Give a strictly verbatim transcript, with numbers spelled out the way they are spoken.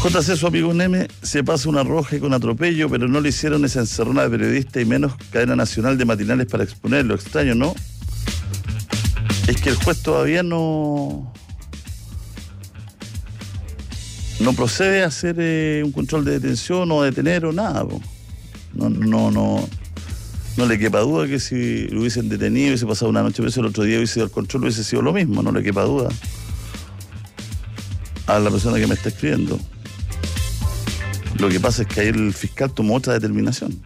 J C, su amigo Neme, se pasa una roja con atropello, pero no le hicieron esa encerrona de periodista y menos cadena nacional de matinales para exponerlo. Extraño, ¿no? Es que el juez todavía no no procede a hacer eh, un control de detención o detener o nada. Po. No, no, no, no le quepa duda que si lo hubiesen detenido, hubiese pasado una noche preso, el otro día hubiese sido el control, hubiese sido lo mismo, no le quepa duda a la persona que me está escribiendo. Lo que pasa es que ahí el fiscal tomó otra determinación.